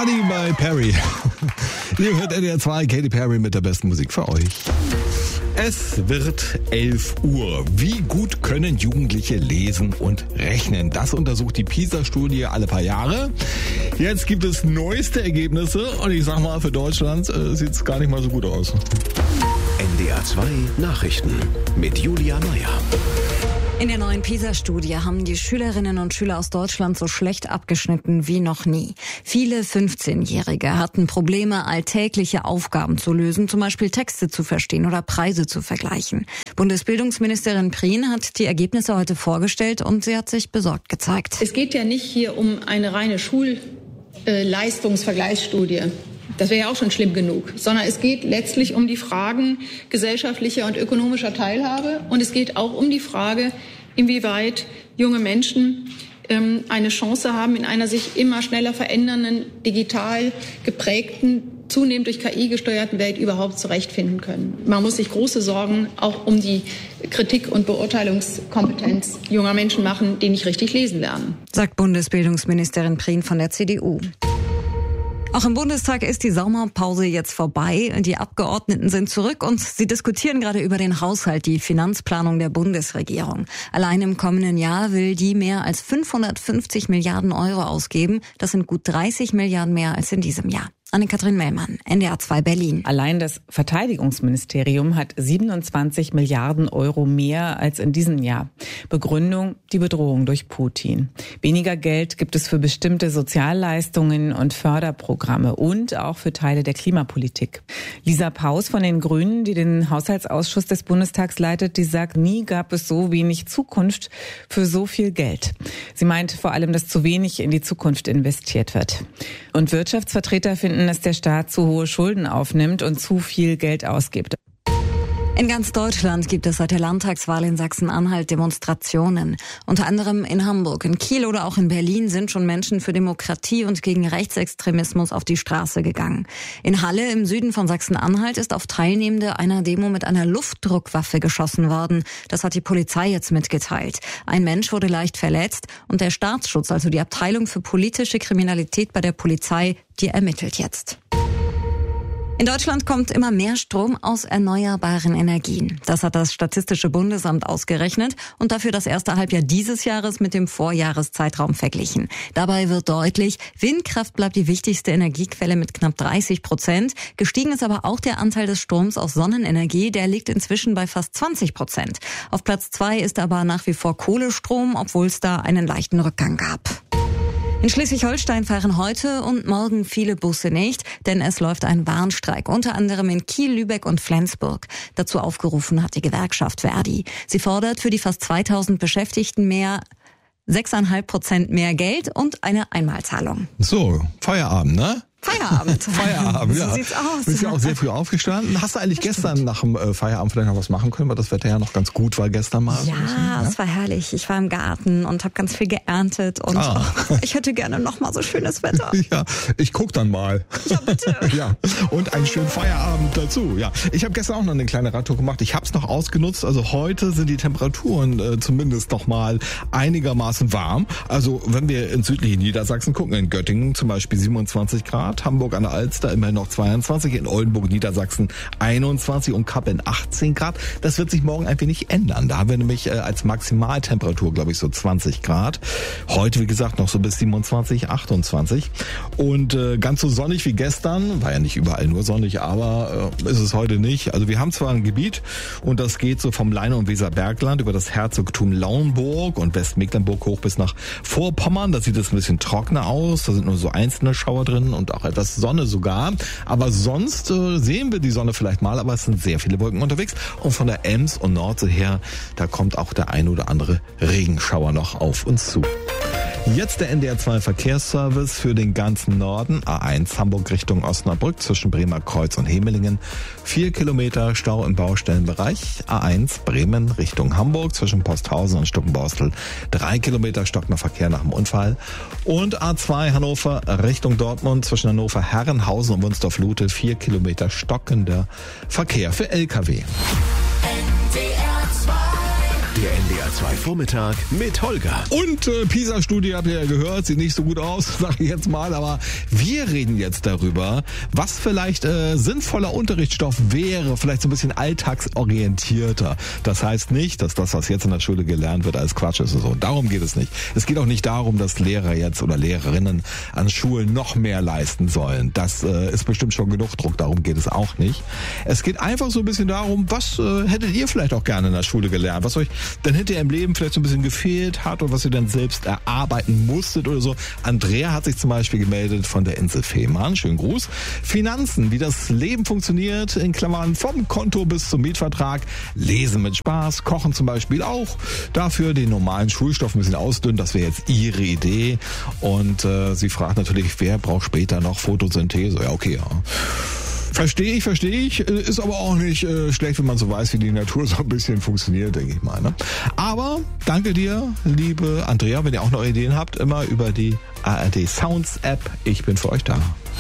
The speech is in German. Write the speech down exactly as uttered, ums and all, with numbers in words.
Money by Perry. Ihr hört N D R zwei, Katy Perry mit der besten Musik für euch. Es wird elf Uhr. Wie gut können Jugendliche lesen und rechnen? Das untersucht die PISA-Studie alle paar Jahre. Jetzt gibt es neueste Ergebnisse und ich sag mal, für Deutschland äh, sieht es gar nicht mal so gut aus. N D R zwei Nachrichten mit Julia Meyer. In der neuen PISA-Studie haben die Schülerinnen und Schüler aus Deutschland so schlecht abgeschnitten wie noch nie. Viele fünfzehnjährige hatten Probleme, alltägliche Aufgaben zu lösen, zum Beispiel Texte zu verstehen oder Preise zu vergleichen. Bundesbildungsministerin Prien hat die Ergebnisse heute vorgestellt und sie hat sich besorgt gezeigt. Es geht ja nicht hier um eine reine Schulleistungsvergleichsstudie. Das wäre ja auch schon schlimm genug, sondern es geht letztlich um die Fragen gesellschaftlicher und ökonomischer Teilhabe und es geht auch um die Frage, inwieweit junge Menschen ähm, eine Chance haben, in einer sich immer schneller verändernden, digital geprägten, zunehmend durch K I gesteuerten Welt überhaupt zurechtfinden können. Man muss sich große Sorgen auch um die Kritik- und Beurteilungskompetenz junger Menschen machen, die nicht richtig lesen lernen, sagt Bundesbildungsministerin Prien von der C D U. Auch im Bundestag ist die Sommerpause jetzt vorbei. Die Abgeordneten sind zurück und sie diskutieren gerade über den Haushalt, die Finanzplanung der Bundesregierung. Allein im kommenden Jahr will die mehr als fünfhundertfünfzig Milliarden Euro ausgeben. Das sind gut dreißig Milliarden mehr als in diesem Jahr. Anne-Kathrin Mellmann, N D R zwei Berlin. Allein das Verteidigungsministerium hat siebenundzwanzig Milliarden Euro mehr als in diesem Jahr. Begründung, die Bedrohung durch Putin. Weniger Geld gibt es für bestimmte Sozialleistungen und Förderprogramme und auch für Teile der Klimapolitik. Lisa Paus von den Grünen, die den Haushaltsausschuss des Bundestags leitet, die sagt, nie gab es so wenig Zukunft für so viel Geld. Sie meint vor allem, dass zu wenig in die Zukunft investiert wird. Und Wirtschaftsvertreter finden, dass der Staat zu hohe Schulden aufnimmt und zu viel Geld ausgibt. In ganz Deutschland gibt es seit der Landtagswahl in Sachsen-Anhalt Demonstrationen. Unter anderem in Hamburg, in Kiel oder auch in Berlin sind schon Menschen für Demokratie und gegen Rechtsextremismus auf die Straße gegangen. In Halle im Süden von Sachsen-Anhalt ist auf Teilnehmende einer Demo mit einer Luftdruckwaffe geschossen worden. Das hat die Polizei jetzt mitgeteilt. Ein Mensch wurde leicht verletzt und der Staatsschutz, also die Abteilung für politische Kriminalität bei der Polizei, die ermittelt jetzt. In Deutschland kommt immer mehr Strom aus erneuerbaren Energien. Das hat das Statistische Bundesamt ausgerechnet und dafür das erste Halbjahr dieses Jahres mit dem Vorjahreszeitraum verglichen. Dabei wird deutlich, Windkraft bleibt die wichtigste Energiequelle mit knapp dreißig Prozent. Gestiegen ist aber auch der Anteil des Stroms aus Sonnenenergie, der liegt inzwischen bei fast zwanzig Prozent. Auf Platz zwei ist aber nach wie vor Kohlestrom, obwohl es da einen leichten Rückgang gab. In Schleswig-Holstein fahren heute und morgen viele Busse nicht, denn es läuft ein Warnstreik, unter anderem in Kiel, Lübeck und Flensburg. Dazu aufgerufen hat die Gewerkschaft Verdi. Sie fordert für die fast zweitausend Beschäftigten mehr sechs Komma fünf Prozent mehr Geld und eine Einmalzahlung. So, Feierabend, ne? Feierabend. Feierabend, ja. So sieht's aus. Bist ja auch sehr früh aufgestanden. Hast du eigentlich Das gestern stimmt. nach dem äh, Feierabend vielleicht noch was machen können, weil das Wetter ja noch ganz gut war gestern mal? Ja, so ein bisschen, ja? es war herrlich. Ich war im Garten und habe ganz viel geerntet und Ah. ich hätte gerne noch mal so schönes Wetter. Ja, ich guck dann mal. Ja, bitte. Ja, und einen schönen Feierabend dazu. Ja, ich habe gestern auch noch eine kleine Radtour gemacht. Ich habe es noch ausgenutzt. Also heute sind die Temperaturen äh, zumindest noch mal einigermaßen warm. Also wenn wir in südlichen Niedersachsen gucken, in Göttingen zum Beispiel siebenundzwanzig Grad, Hamburg an der Alster immerhin noch zweiundzwanzig, in Oldenburg, Niedersachsen einundzwanzig und Kappeln achtzehn Grad. Das wird sich morgen ein wenig ändern. Da haben wir nämlich äh, als Maximaltemperatur, glaube ich, so zwanzig Grad. Heute, wie gesagt, noch so bis siebenundzwanzig, achtundzwanzig. Und äh, ganz so sonnig wie gestern, war ja nicht überall nur sonnig, aber äh, ist es heute nicht. Also wir haben zwar ein Gebiet und das geht so vom Leine- und Weserbergland über das Herzogtum Lauenburg und Westmecklenburg hoch bis nach Vorpommern. Da sieht es ein bisschen trockener aus. Da sind nur so einzelne Schauer drin und auch etwas Sonne sogar. Aber sonst äh, sehen wir die Sonne vielleicht mal, aber es sind sehr viele Wolken unterwegs. Und von der Ems und Nordsee her, da kommt auch der ein oder andere Regenschauer noch auf uns zu. Jetzt der N D R zwei Verkehrsservice für den ganzen Norden. A eins Hamburg Richtung Osnabrück zwischen Bremer Kreuz und Hemelingen. Vier Kilometer Stau im Baustellenbereich. A eins Bremen Richtung Hamburg zwischen Posthausen und Stuckenborstel. Drei Kilometer stockender Verkehr nach dem Unfall. Und A zwei Hannover Richtung Dortmund zwischen Hannover Herrenhausen und Wunsdorf-Lute. Vier Kilometer stockender Verkehr für L K W. Der N D R zwei Vormittag mit Holger. Und äh, PISA-Studie habt ihr ja gehört, sieht nicht so gut aus, sage ich jetzt mal, aber wir reden jetzt darüber, was vielleicht äh, sinnvoller Unterrichtsstoff wäre, vielleicht so ein bisschen alltagsorientierter. Das heißt nicht, dass das, was jetzt in der Schule gelernt wird, als Quatsch ist. So. Darum geht es nicht. Es geht auch nicht darum, dass Lehrer jetzt oder Lehrerinnen an Schulen noch mehr leisten sollen. Das äh, ist bestimmt schon genug Druck, darum geht es auch nicht. Es geht einfach so ein bisschen darum, was äh, hättet ihr vielleicht auch gerne in der Schule gelernt, was euch dann hinterher im Leben vielleicht so ein bisschen gefehlt hat und was ihr dann selbst erarbeiten musstet oder so. Andrea hat sich zum Beispiel gemeldet von der Insel Fehmarn. Schönen Gruß. Finanzen, wie das Leben funktioniert, in Klammern vom Konto bis zum Mietvertrag. Lesen mit Spaß, Kochen zum Beispiel auch. Dafür den normalen Schulstoff ein bisschen ausdünnen, das wäre jetzt ihre Idee. Und äh, sie fragt natürlich, wer braucht später noch Photosynthese? Ja, okay, ja. Verstehe ich, verstehe ich. Ist aber auch nicht äh, schlecht, wenn man so weiß, wie die Natur so ein bisschen funktioniert, denke ich mal. Ne? Aber danke dir, liebe Andrea, wenn ihr auch noch Ideen habt, immer über die A R D Sounds App. Ich bin für euch da.